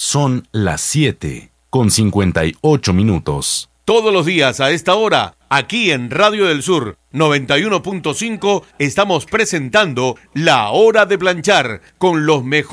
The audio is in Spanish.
Son las 7:58. Todos los días a esta hora, aquí en Radio del Sur 91.5, estamos presentando La Hora de Planchar con los mejores